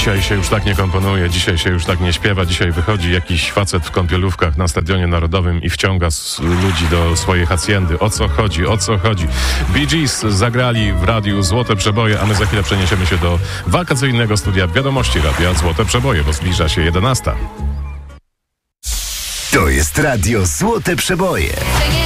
Dzisiaj się już tak nie komponuje, dzisiaj się już tak nie śpiewa, dzisiaj wychodzi jakiś facet w kąpielówkach na Stadionie Narodowym i wciąga ludzi do swojej hacjendy. O co chodzi? O co chodzi? Bee Gees zagrali w radiu Złote Przeboje, a my za chwilę przeniesiemy się do wakacyjnego studia Wiadomości Radia Złote Przeboje, bo zbliża się 11. To jest Radio Złote Przeboje.